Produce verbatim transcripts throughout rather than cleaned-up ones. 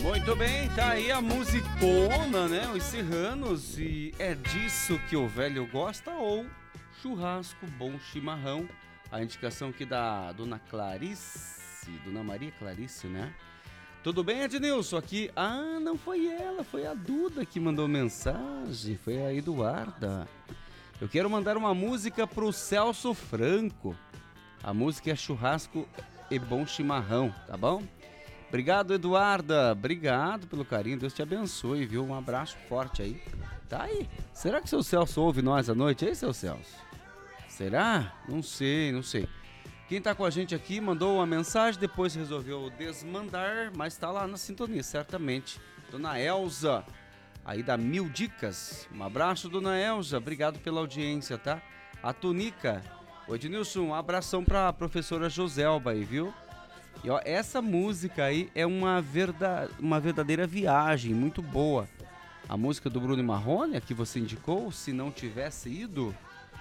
Muito bem, tá aí a musicona, né? Os Serranos, e é disso que o velho gosta, ou churrasco, bom chimarrão. A indicação aqui da dona Clarice, dona Maria Clarice, né? Tudo bem, Ednilson? Aqui, ah, não foi ela, foi a Duda que mandou mensagem, foi a Eduarda. Eu quero mandar uma música pro Celso Franco. A música é Churrasco e Bom Chimarrão, tá bom? Obrigado, Eduarda. Obrigado pelo carinho. Deus te abençoe, viu? Um abraço forte aí. Tá aí. Será que seu Celso ouve nós à noite, aí, seu Celso? Será? Não sei, não sei. Quem tá com a gente aqui mandou uma mensagem, depois resolveu desmandar, mas tá lá na sintonia, certamente. Dona Elza, aí da Mil Dicas. Um abraço, Dona Elza. Obrigado pela audiência, tá? A Tunica. Ô, Ednilson, um abração pra professora Joselba aí, viu? E ó, essa música aí é uma, verda... uma verdadeira viagem, muito boa. A música do Bruno Marrone, a que você indicou, Se Não Tivesse Ido.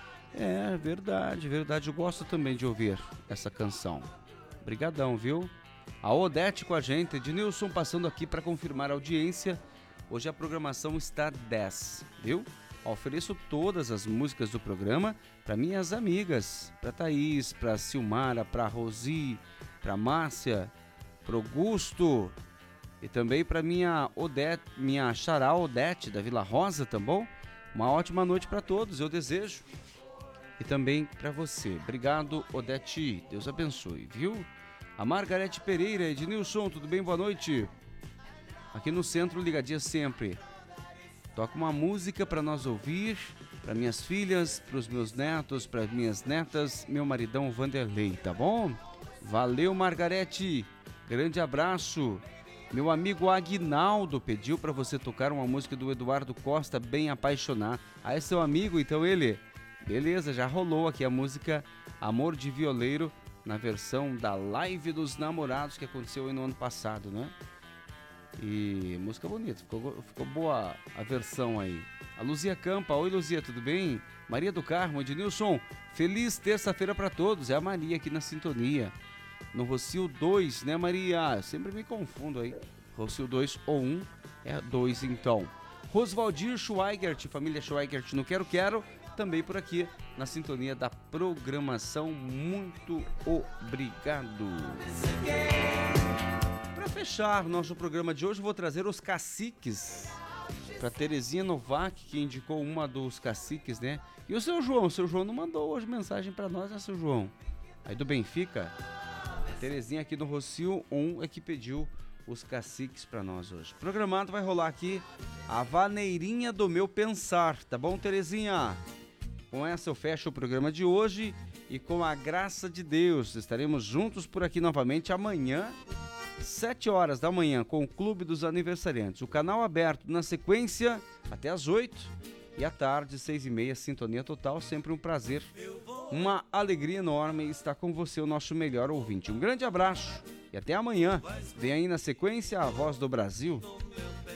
É, verdade, verdade. Eu gosto também de ouvir essa canção. Obrigadão, viu? A Odete com a gente. Ednilson passando aqui para confirmar a audiência. Hoje a programação está dez, viu? Ofereço todas as músicas do programa para minhas amigas, para Thaís, para Silmara, para Rosi, para Márcia, para Augusto e também para minha Odete, minha xará Odete da Vila Rosa, tá bom? Uma ótima noite para todos, eu desejo. E também para você. Obrigado, Odete. Deus abençoe, viu? A Margarete Pereira, Ednilson, tudo bem? Boa noite. Aqui no centro, ligadinha sempre. Toca uma música para nós ouvir, para minhas filhas, para os meus netos, para minhas netas, meu maridão Vanderlei, tá bom? Valeu, Margarete. Grande abraço. Meu amigo Aguinaldo pediu para você tocar uma música do Eduardo Costa, Bem Apaixonado. Ah, é seu amigo, então ele... Beleza, já rolou aqui a música Amor de Violeiro, na versão da Live dos Namorados, que aconteceu aí no ano passado, né? E música bonita, ficou, ficou boa a versão aí. A Luzia Campa, oi Luzia, tudo bem? Maria do Carmo, Ednilson, feliz terça-feira para todos, é a Maria aqui na sintonia. No Rocio dois, né Maria? Sempre me confundo aí, Rocio dois ou um, é dois então. Rosvaldir Schweigert, família Schweigert no Quero Quero, também por aqui na sintonia da programação. Muito obrigado. Para fechar nosso programa de hoje, vou trazer os caciques para Terezinha Novak, que indicou uma dos caciques, né? E o seu João, o seu João não mandou hoje mensagem para nós, né, seu João? Aí do Benfica, a Terezinha aqui do Rocio um é que pediu os caciques para nós hoje. Programado vai rolar aqui a Vaneirinha do Meu Pensar, tá bom, Terezinha? Com essa eu fecho o programa de hoje e com a graça de Deus estaremos juntos por aqui novamente amanhã, sete horas da manhã, com o Clube dos Aniversariantes. O canal aberto na sequência até às oito e à tarde, seis e meia, Sintonia Total. Sempre um prazer, uma alegria enorme estar com você, o nosso melhor ouvinte. Um grande abraço e até amanhã. Vem aí na sequência a Voz do Brasil.